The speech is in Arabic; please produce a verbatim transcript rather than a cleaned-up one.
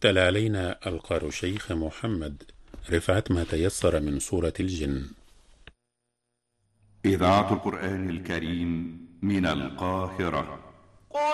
تلا علينا القار الشيخ محمد رفعت ما تيسر من سورة الجن. إذاعة القرآن الكريم من القاهرة.